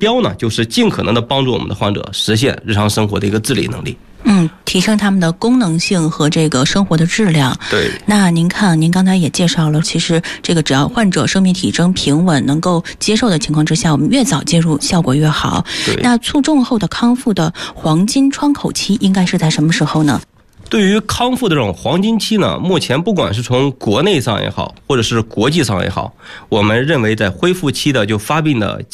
标呢，就是尽可能的帮助我们的患者实现日常生活的一个自理能力。 提升他们的功能性和这个生活的质量。 对， 那您看，您刚才也介绍了，其实这个只要患者生命体征平稳，能够接受的情况之下，我们越早介入，效果越好。 对， 那卒中后的康复的黄金窗口期应该是在什么时候呢？ 对于康复的这种黄金期呢，目前不管是从国内上也好，或者是国际上也好，我们认为在恢复期的就发病的